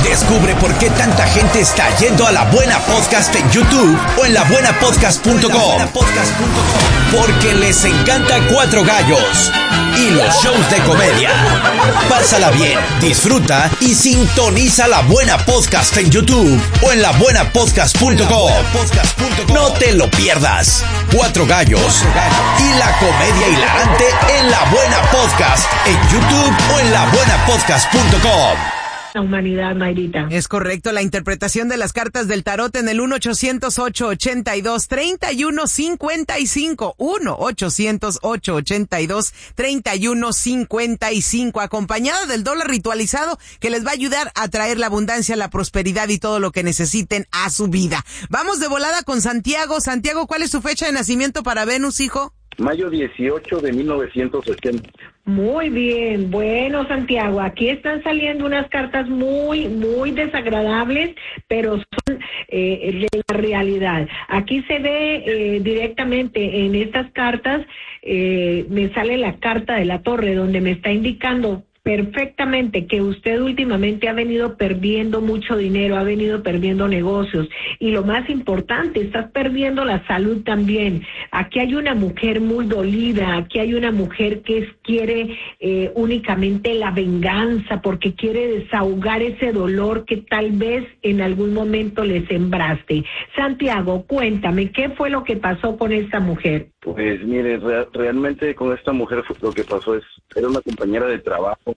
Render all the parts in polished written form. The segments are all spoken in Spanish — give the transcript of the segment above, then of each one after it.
Descubre por qué tanta gente está yendo a La Buena Podcast en YouTube o en labuenapodcast.com. Porque les encanta Cuatro Gallos y los shows de comedia. Pásala bien, disfruta y sintoniza La Buena Podcast en YouTube o en labuenapodcast.com. No te lo pierdas. Cuatro Gallos y la comedia hilarante en La Buena Podcast en YouTube o en labuenapodcast.com. La humanidad, Mayrita. Es correcto, la interpretación de las cartas del tarot en el 1-800-882-3155, 1-800-882-3155, acompañada del dólar ritualizado que les va a ayudar a traer la abundancia, la prosperidad y todo lo que necesiten a su vida. Vamos de volada con Santiago. Santiago, ¿cuál es su fecha de nacimiento para Venus, hijo? Mayo 18 de 1980. Muy bien, bueno, Santiago, aquí están saliendo unas cartas muy desagradables, pero son de la realidad. Aquí se ve directamente en estas cartas, me sale la carta de la torre, donde me está indicando perfectamente que usted últimamente ha venido perdiendo mucho dinero, ha venido perdiendo negocios y lo más importante, estás perdiendo la salud también. Aquí hay una mujer muy dolida, aquí hay una mujer que quiere únicamente la venganza porque quiere desahogar ese dolor que tal vez en algún momento le sembraste. Santiago, cuéntame, ¿qué fue lo que pasó con esta mujer? Pues mire, realmente con esta mujer lo que pasó era una compañera de trabajo.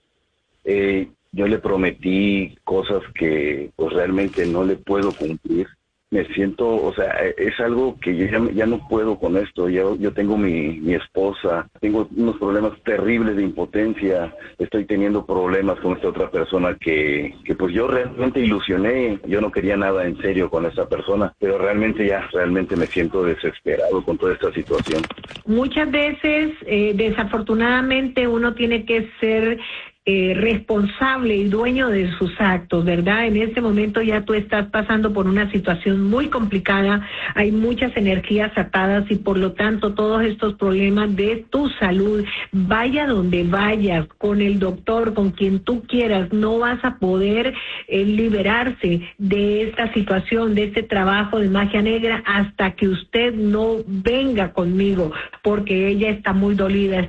Yo le prometí cosas que pues realmente no le puedo cumplir. Me siento, o sea, es algo que yo ya no puedo con esto. Yo tengo mi esposa, tengo unos problemas terribles de impotencia, estoy teniendo problemas con esta otra persona que pues yo realmente ilusioné, yo no quería nada en serio con esta persona, pero realmente me siento desesperado con toda esta situación. Muchas veces, desafortunadamente, uno tiene que ser responsable y dueño de sus actos, ¿verdad? En este momento ya tú estás pasando por una situación muy complicada, hay muchas energías atadas y por lo tanto todos estos problemas de tu salud, vaya donde vayas, con el doctor, con quien tú quieras, no vas a poder liberarse de esta situación, de este trabajo de magia negra hasta que usted no venga conmigo, porque ella está muy dolida,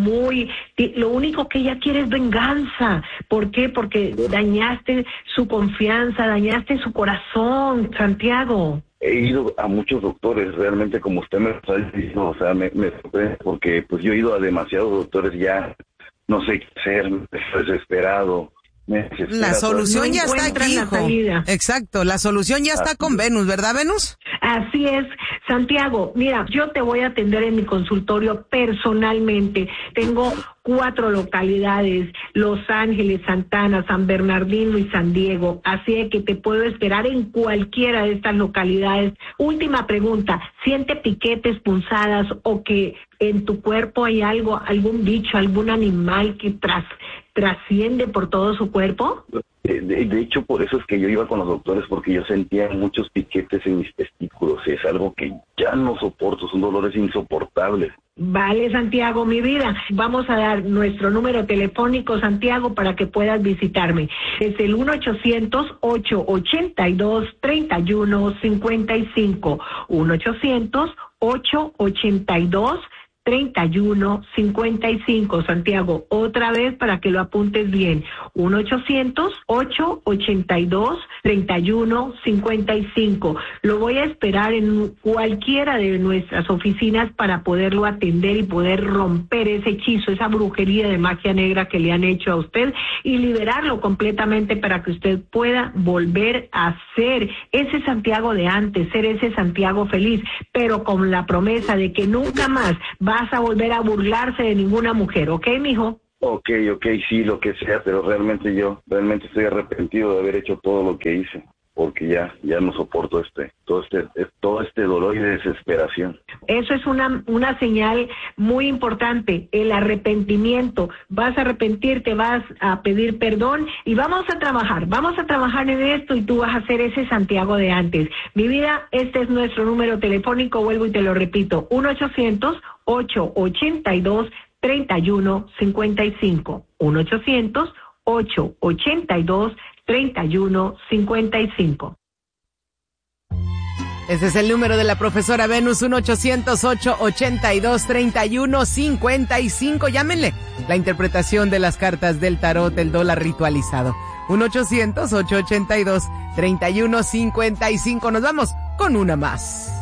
lo único que ella quiere es venganza. ¿Por qué? Porque dañaste su confianza, dañaste su corazón, Santiago. He ido a muchos doctores, realmente como usted me está diciendo, o sea, me sorprende porque pues yo he ido a demasiados doctores, ya no sé qué hacer, me estoy desesperado. La solución ya está aquí, hijo. Exacto, la solución ya está con Venus, ¿verdad, Venus? Así es, Santiago. Mira, yo te voy a atender en mi consultorio personalmente. Tengo 4 localidades: Los Ángeles, Santana, San Bernardino y San Diego. Así que te puedo esperar en cualquiera de estas localidades. Última pregunta: ¿siente piquetes, punzadas o que en tu cuerpo hay algún bicho, algún animal que trasciende por todo su cuerpo? De hecho, por eso es que yo iba con los doctores, porque yo sentía muchos piquetes en mis testículos. Es algo que ya no soporto, son dolores insoportables. Vale, Santiago, mi vida. Vamos a dar nuestro número telefónico, Santiago, para que puedas visitarme. Es el 1-800-882-3155. 1-800-882-3155, Santiago, otra vez para que lo apuntes bien, 1-800-882-3155. Lo voy a esperar en cualquiera de nuestras oficinas para poderlo atender y poder romper ese hechizo, esa brujería de magia negra que le han hecho a usted y liberarlo completamente para que usted pueda volver a ser ese Santiago de antes, ser ese Santiago feliz, pero con la promesa de que nunca más vas a volver a burlarse de ninguna mujer, ¿ok, mijo? Ok, sí, lo que sea, pero realmente estoy arrepentido de haber hecho todo lo que hice, porque ya no soporto todo este dolor y desesperación. Eso es una señal muy importante, el arrepentimiento. Vas a arrepentirte, vas a pedir perdón y vamos a trabajar en esto y tú vas a ser ese Santiago de antes. Mi vida, este es nuestro número telefónico, vuelvo y te lo repito, 1-800-882-3155, 1-800-882-3155. 1-800-882-3155. Ese es el número de la profesora Venus, 1-800-882-3155. Llámenle. La interpretación de las cartas del tarot, el dólar ritualizado. 1-800-882-3155. Nos vamos con una más.